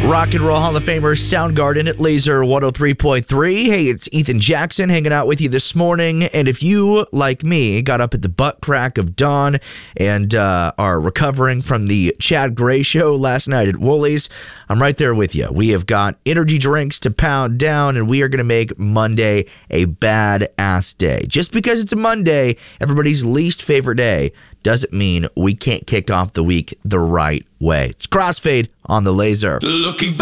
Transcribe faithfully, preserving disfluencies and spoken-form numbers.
Rock and Roll Hall of Famer Soundgarden at Laser one oh three point three. Hey, it's Ethan Jackson hanging out with you this morning. And if you, like me, got up at the butt crack of dawn and uh, are recovering from the Chad Gray show last night at Woolies, I'm right there with you. We have got energy drinks to pound down, and we are going to make Monday a badass day. Just because it's a Monday, everybody's least favorite day, doesn't mean we can't kick off the week the right way. It's Crossfade on the Laser. Looking back.